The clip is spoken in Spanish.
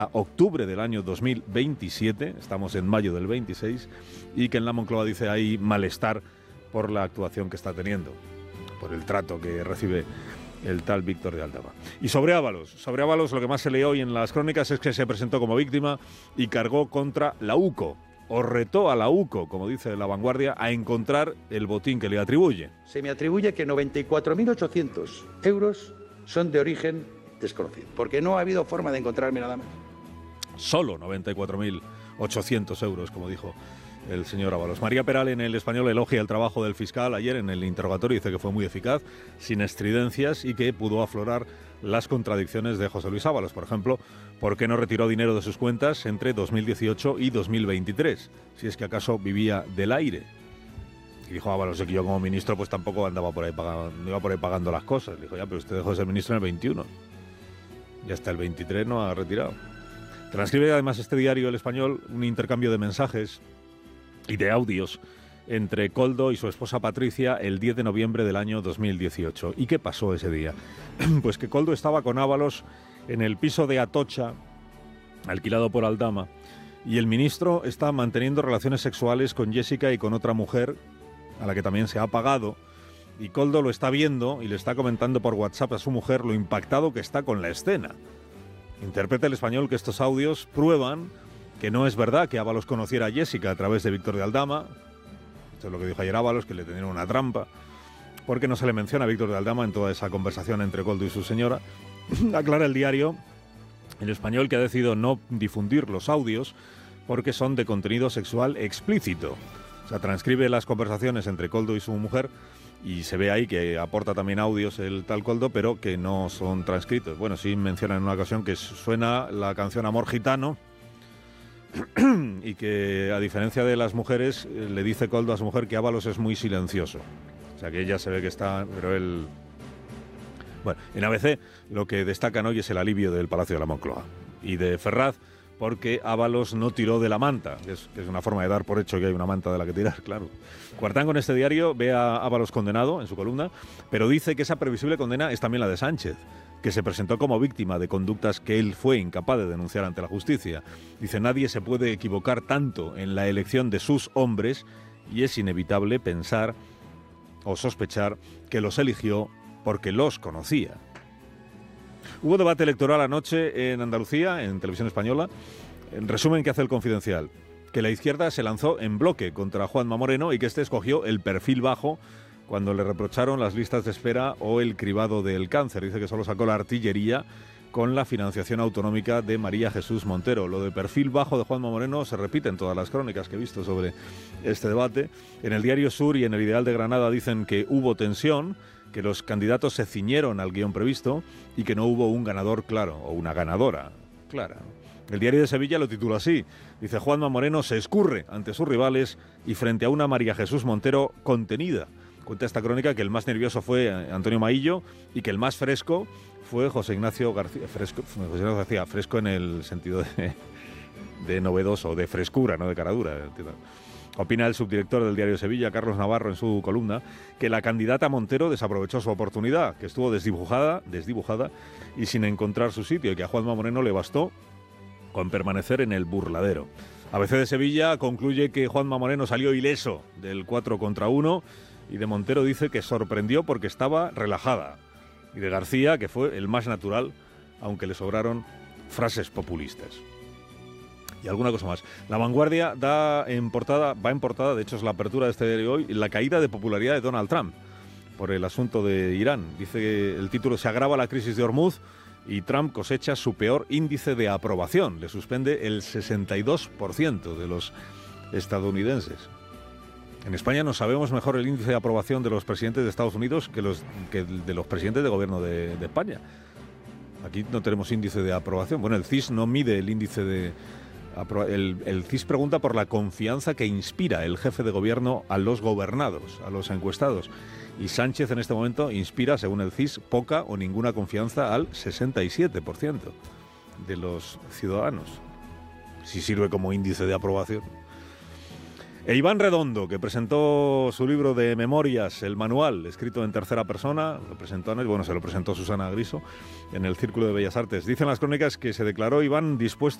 a octubre del año 2027, estamos en mayo del 26, y que en la Moncloa dice hay malestar por la actuación que está teniendo, por el trato que recibe el tal Víctor de Aldama. Y sobre Ábalos lo que más se lee hoy en las crónicas es que se presentó como víctima y cargó contra la UCO, o retó a la UCO, como dice La Vanguardia, a encontrar el botín que le atribuye. Se me atribuye que 94.800 euros son de origen desconocido, porque no ha habido forma de encontrarme nada más. Solo 94.800 euros, como dijo el señor Ábalos. María Peral en El Español elogia el trabajo del fiscal ayer en el interrogatorio, dice que fue muy eficaz, sin estridencias y que pudo aflorar las contradicciones de José Luis Ábalos. Por ejemplo, ¿por qué no retiró dinero de sus cuentas entre 2018 y 2023? Si es que acaso vivía del aire. Y dijo Ábalos que yo como ministro pues tampoco andaba por ahí pagando, no iba por ahí pagando las cosas. Dijo, ya, pero usted dejó de ser ministro en el 21. Y hasta el 23 no ha retirado. Transcribe además este diario El Español un intercambio de mensajes y de audios entre Koldo y su esposa Patricia el 10 de noviembre del año 2018. ¿Y qué pasó ese día? Pues que Koldo estaba con Ábalos en el piso de Atocha, alquilado por Aldama, y el ministro está manteniendo relaciones sexuales con Jessica y con otra mujer, a la que también se ha pagado, y Koldo lo está viendo y le está comentando por WhatsApp a su mujer lo impactado que está con la escena. Interpreta El Español que estos audios prueban que no es verdad que Ábalos conociera a Jessica a través de Víctor de Aldama. Esto es lo que dijo ayer Ábalos, que le tenían una trampa, porque no se le menciona a Víctor de Aldama en toda esa conversación entre Koldo y su señora. Aclara el diario El Español que ha decidido no difundir los audios porque son de contenido sexual explícito. O sea, transcribe las conversaciones entre Koldo y su mujer y se ve ahí que aporta también audios el tal Koldo, pero que no son transcritos. Bueno, sí menciona en una ocasión que suena la canción Amor Gitano, y que a diferencia de las mujeres le dice Koldo a su mujer que Ábalos es muy silencioso, o sea que ella se ve que está, pero él... Bueno, en ABC lo que destacan hoy es el alivio del Palacio de la Moncloa y de Ferraz, porque Ábalos no tiró de la manta, que es una forma de dar por hecho que hay una manta de la que tirar, claro. Cuartán con este diario ve a Ábalos condenado en su columna, pero dice que esa previsible condena es también la de Sánchez, que se presentó como víctima de conductas que él fue incapaz de denunciar ante la justicia. Dice, nadie se puede equivocar tanto en la elección de sus hombres y es inevitable pensar o sospechar que los eligió porque los conocía. Hubo debate electoral anoche en Andalucía, en Televisión Española. En resumen, ¿qué hace El Confidencial? Que la izquierda se lanzó en bloque contra Juanma Moreno y que este escogió el perfil bajo cuando le reprocharon las listas de espera o el cribado del cáncer. Dice que solo sacó la artillería con la financiación autonómica de María Jesús Montero. Lo de perfil bajo de Juanma Moreno se repite en todas las crónicas que he visto sobre este debate. En el Diario Sur y en el Ideal de Granada dicen que hubo tensión, que los candidatos se ciñeron al guión previsto y que no hubo un ganador claro o una ganadora clara. El Diario de Sevilla lo titula así. Dice, Juanma Moreno se escurre ante sus rivales y frente a una María Jesús Montero contenida. Cuenta esta crónica que el más nervioso fue Antonio Maillo y que el más fresco fue José Ignacio García. Fresco en el sentido de novedoso, de frescura, no de caradura. Opina el subdirector del Diario de Sevilla, Carlos Navarro, en su columna, que la candidata Montero desaprovechó su oportunidad, que estuvo desdibujada y sin encontrar su sitio, y que a Juanma Moreno le bastó con permanecer en el burladero. ABC de Sevilla concluye que Juanma Moreno salió ileso del 4 contra 1 y de Montero dice que sorprendió porque estaba relajada. Y de García que fue el más natural, aunque le sobraron frases populistas. Y alguna cosa más. La Vanguardia va en portada, de hecho es la apertura de este diario hoy, la caída de popularidad de Donald Trump por el asunto de Irán. Dice que el título: se agrava la crisis de Hormuz y Trump cosecha su peor índice de aprobación. Le suspende el 62% de los estadounidenses. En España no sabemos mejor el índice de aprobación de los presidentes de Estados Unidos que de los presidentes de gobierno de España. Aquí no tenemos índice de aprobación. Bueno, el CIS no mide el índice de... El CIS pregunta por la confianza que inspira el jefe de gobierno a los gobernados, a los encuestados. Y Sánchez en este momento inspira, según el CIS, poca o ninguna confianza al 67% de los ciudadanos. Si sirve como índice de aprobación. E Iván Redondo, que presentó su libro de memorias, el manual, escrito en tercera persona, se lo presentó Susana Griso en el Círculo de Bellas Artes. Dicen las crónicas que se declaró Iván dispuesto